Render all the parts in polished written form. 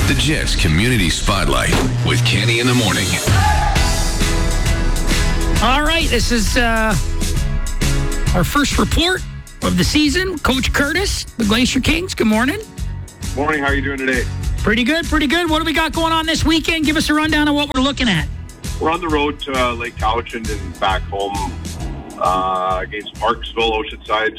The Jets Community Spotlight with Kenny in the morning. All right, this is our first report of the season. Coach Curtis, the Glacier Kings, good morning. Morning, how are you doing today? Pretty good, pretty good. What do we got going on this weekend? Give us a rundown of what we're looking at. We're on the road to Lake Cowichan and back home against Parksville, Oceanside,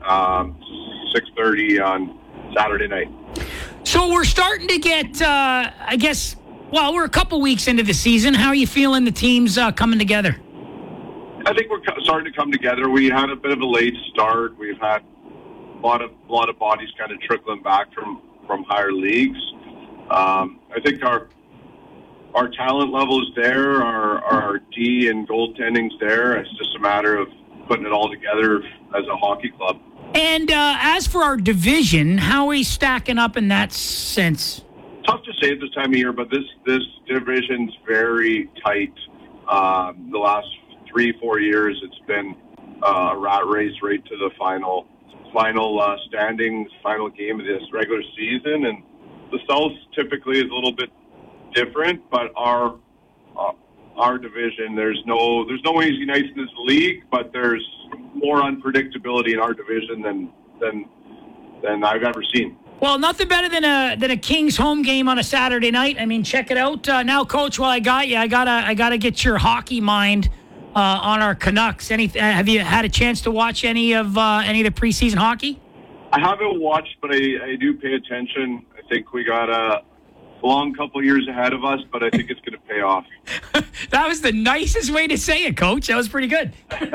6:30 on Saturday night. So we're starting to get, I guess, well, we're a couple weeks into the season. How are you feeling the team's coming together? I think we're starting to come together. We had a bit of a late start. We've had a lot of bodies kind of trickling back from higher leagues. I think our talent level is there. Our D and goaltending's there. It's just a matter of putting it all together as a hockey club. And as for our division, how are we stacking up in that sense? Tough to say at this time of year, but this division's very tight. The last 3-4 years, it's been a rat race right to the final standings, final game of this regular season. And the South typically is a little bit different, but our division, there's no easy nights in this league, but there's more unpredictability in our division than I've ever seen. Well, nothing better than a Kings home game on a Saturday night. I mean, check it out. Now, Coach, while I got you, I gotta get your hockey mind on our Canucks. Have you had a chance to watch any of the preseason hockey? I haven't watched, but I do pay attention. I think we got a long couple years ahead of us, but I think it's going to pay off. That was the nicest way to say it, Coach. That was pretty good.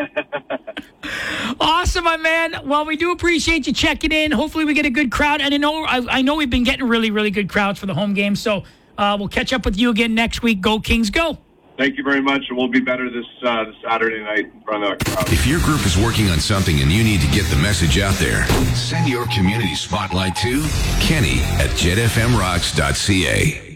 Awesome, my man. Well, we do appreciate you checking in. Hopefully we get a good crowd. And I know we've been getting really, really good crowds for the home game, so we'll catch up with you again next week. Go Kings, go. Thank you very much, and we'll be better this Saturday night in front of that crowd. If your group is working on something and you need to get the message out there, send your community spotlight to Kenny at jetfmrocks.ca.